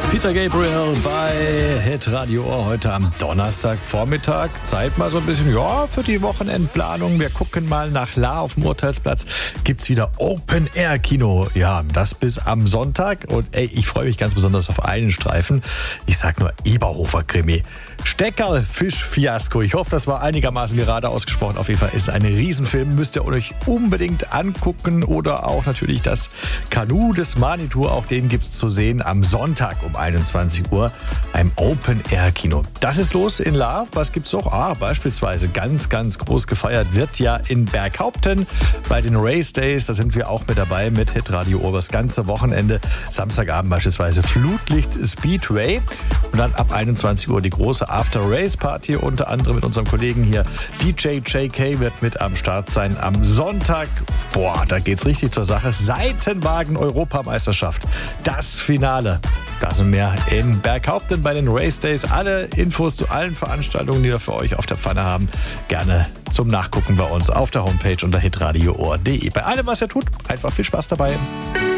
Peter Gabriel bei Hitradio Ohr heute am Donnerstagvormittag. Zeit mal so ein bisschen, für die Wochenendplanung. Wir gucken mal nach Lahr auf dem Urteilsplatz. Gibt's wieder Open-Air-Kino. Ja, das bis am Sonntag. Und ich freue mich ganz besonders auf einen Streifen. Ich sag nur Eberhofer-Krimi. Steckerfisch-Fiasko. Ich hoffe, das war einigermaßen gerade ausgesprochen. Auf jeden Fall ist es ein Riesenfilm. Müsst ihr euch unbedingt angucken. Oder auch natürlich das Kanu des Manitou. Auch den gibt's zu sehen am Sonntag um 21 Uhr beim Open-Air-Kino. Das ist los in Lahr. Was gibt's noch? Beispielsweise ganz, ganz groß gefeiert wird ja in Berghaupten bei den Race Days. Da sind wir auch mit dabei mit Hitradio Ohr das ganze Wochenende. Samstagabend beispielsweise Flutlicht Speedway. Und dann ab 21 Uhr die große After-Race-Party. Unter anderem mit unserem Kollegen hier DJ JK wird mit am Start sein am Sonntag. Da geht's richtig zur Sache. Seitenwagen-Europameisterschaft. Das Finale. Das und mehr in Berghaupten bei den Race Days. Alle Infos zu allen Veranstaltungen, die wir für euch auf der Pfanne haben, gerne zum Nachgucken bei uns auf der Homepage unter hitradioohr.de. Bei allem, was ihr tut, einfach viel Spaß dabei.